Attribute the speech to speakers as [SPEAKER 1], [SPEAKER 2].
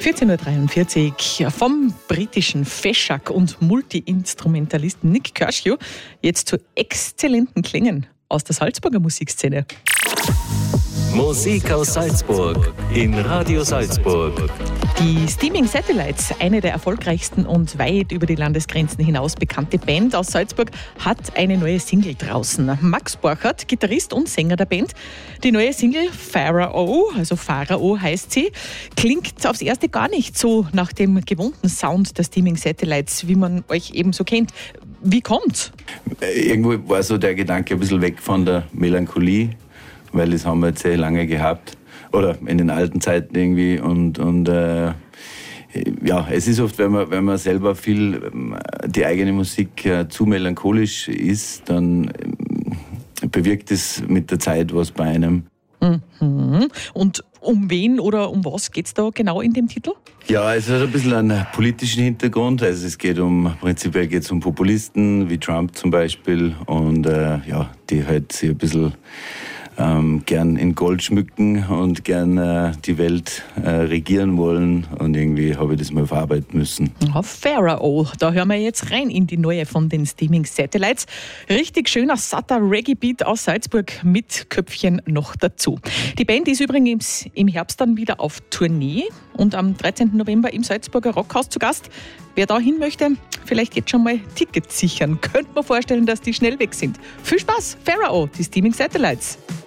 [SPEAKER 1] 14.43 Uhr vom britischen Feschak und Multi-Instrumentalisten Nick Kershaw jetzt zu exzellenten Klängen aus der Salzburger Musikszene.
[SPEAKER 2] Musik aus Salzburg in Radio Salzburg.
[SPEAKER 1] Die Steaming Satellites, eine der erfolgreichsten und weit über die Landesgrenzen hinaus bekannte Band aus Salzburg, hat eine neue Single draußen. Max Borchert, Gitarrist und Sänger der Band. Die neue Single Pharao, also Pharao heißt sie, klingt aufs Erste gar nicht so nach dem gewohnten Sound der Steaming Satellites, wie man euch eben so kennt. Wie kommt's?
[SPEAKER 3] Irgendwo war so der Gedanke ein bisschen weg von der Melancholie, weil das haben wir jetzt sehr lange gehabt. Oder in den alten Zeiten irgendwie. Und ja, es ist oft, wenn man selber viel die eigene Musik zu melancholisch ist, dann bewirkt es mit der Zeit was bei einem.
[SPEAKER 1] Mhm. Und um wen oder um was geht es da genau in dem Titel?
[SPEAKER 3] Ja, es hat ein bisschen einen politischen Hintergrund. Also prinzipiell geht es um Populisten wie Trump zum Beispiel und die halt sich ein bisschen gern in Gold schmücken und gern die Welt regieren wollen. Und irgendwie habe ich das mal verarbeiten müssen.
[SPEAKER 1] Pharao, da hören wir jetzt rein in die neue von den Steaming Satellites. Richtig schöner, satter Reggae-Beat aus Salzburg mit Köpfchen noch dazu. Die Band ist übrigens im Herbst dann wieder auf Tournee und am 13. November im Salzburger Rockhaus zu Gast. Wer da hin möchte, vielleicht jetzt schon mal Tickets sichern. Könnte man vorstellen, dass die schnell weg sind. Viel Spaß, Pharao, die Steaming Satellites.